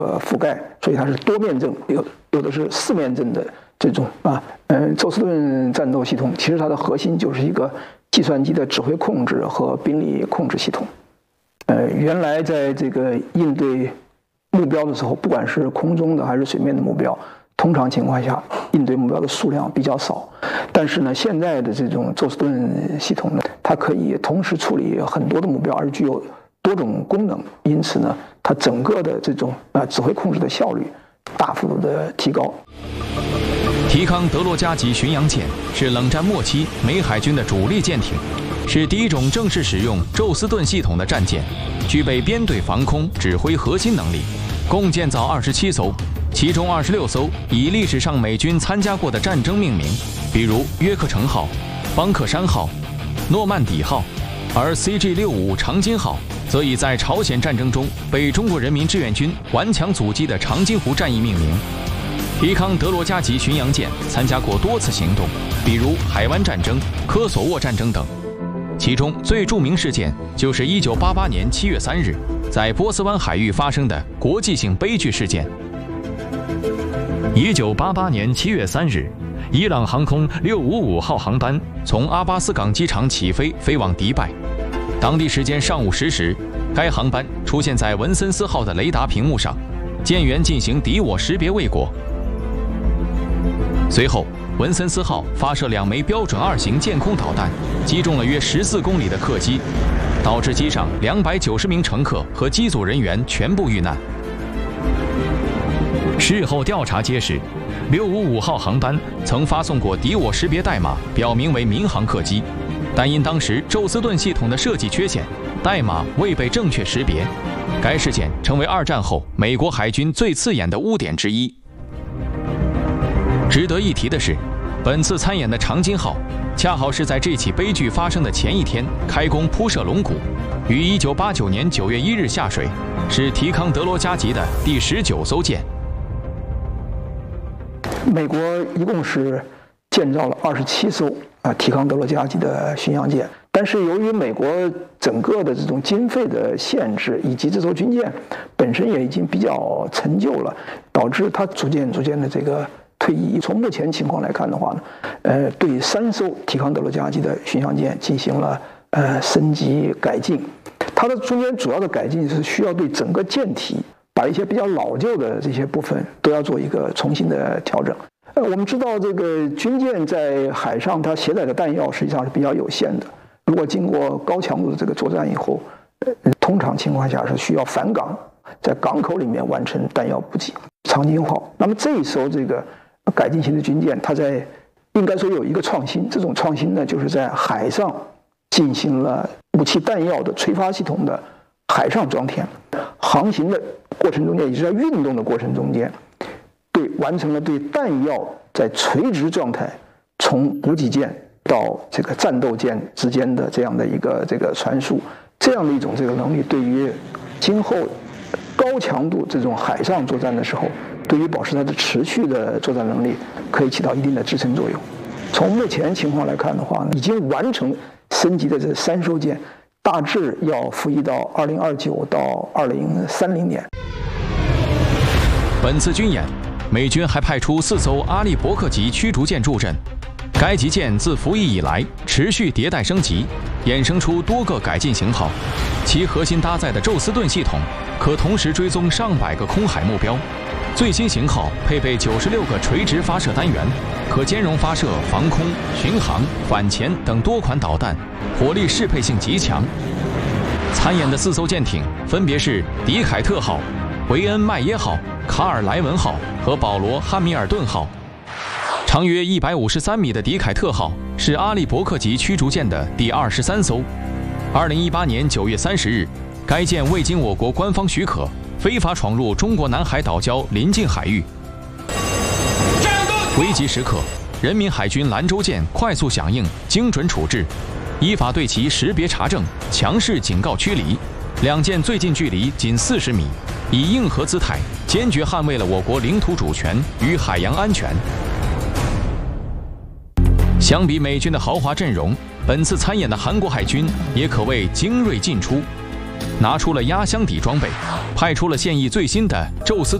覆盖，所以它是多面阵，有的是四面阵的这种宙斯盾战斗系统，其实它的核心就是一个计算机的指挥控制和兵力控制系统。原来在这个应对目标的时候，不管是空中的还是水面的目标，通常情况下应对目标的数量比较少。但是呢，现在的这种宙斯盾系统呢，它可以同时处理很多的目标，而具有多种功能，因此呢，它整个的这种指挥控制的效率大幅度的提高。 提康德罗加级巡洋舰是冷战末期美海军的主力舰艇，是第一种正式使用宙斯盾系统的战舰，具备编队防空指挥核心能力。共建造27艘，其中26艘以历史上美军参加过的战争命名，比如约克城号、邦克山号、诺曼底号，而 CG-65长津号则以在朝鲜战争中被中国人民志愿军顽强阻击的长津湖战役命名。提康德罗加级巡洋舰参加过多次行动，比如海湾战争、科索沃战争等。其中最著名事件就是1988年7月3日在波斯湾海域发生的国际性悲剧事件。1988年7月3日，伊朗航空655号航班从阿巴斯港机场起飞，飞往迪拜。当地时间上午10时，该航班出现在文森斯号的雷达屏幕上，舰员进行敌我识别未果。随后，文森斯号发射2枚标准2型舰空导弹，击中了约14公里的客机，导致机上290名乘客和机组人员全部遇难。事后调查揭示，655号航班曾发送过敌我识别代码，表明为民航客机，但因当时宙斯盾系统的设计缺陷，代码未被正确识别。该事件成为2战后美国海军最刺眼的污点之一。值得一提的是，本次参演的长津号恰好是在这起悲剧发生的前一天开工铺设龙骨，于1989年9月1日下水，是提康德罗加级的第19艘舰。 美国一共是建造了27艘提康德罗加级的巡洋舰，但是由于美国整个的这种经费的限制，以及这艘军舰本身也已经比较陈旧了，导致它逐渐的这个退役。从目前情况来看的话呢，对3艘提康德罗加级的巡洋舰进行了升级改进。它的中间主要的改进是需要对整个舰体把一些比较老旧的这些部分都要做一个重新的调整。我们知道这个军舰在海上它携带的弹药实际上是比较有限的，如果经过高强度的这个作战以后，通常情况下是需要返港，在港口里面完成弹药补给。长津号，那么这一艘这个改进型的军舰，它在应该说有一个创新，这种创新呢，就是在海上进行了武器弹药的催发系统的海上装填，航行的过程中间，也就是在运动的过程中间，完成了对弹药在垂直状态从补给舰到这个战斗舰之间的这样的一个这个传输，这样的一种这个能力，对于今后高强度这种海上作战的时候，对于保持它的持续的作战能力，可以起到一定的支撑作用。从目前情况来看的话呢，已经完成升级的这3艘舰，大致要服役到2029到2030年。 本次军演，美军还派出4艘阿利伯克级驱逐舰助阵。该级舰自服役以来持续迭代升级，衍生出多个改进型号，其核心搭载的宙斯盾系统可同时追踪上百个空海目标。最新型号配备96个垂直发射单元，可兼容发射防空、巡航、反潜等多款导弹，火力适配性极强。参演的4艘舰艇分别是迪凯特号、维恩麦耶号、卡尔莱文号和保罗汉密尔顿号。长约153米的迪凯特号是阿利伯克级驱逐舰的第23艘。2018年9月30日，该舰未经我国官方许可，非法闯入中国南海岛礁临近海域。危急时刻，人民海军兰州舰快速响应，精准处置，依法对其识别查证，强势警告驱离。2舰最近距离仅40米，以硬核姿态坚决捍卫了我国领土主权与海洋安全。相比美军的豪华阵容，本次参演的韩国海军也可谓精锐尽出。 拿出了压箱底装备，派出了现役最新的宙斯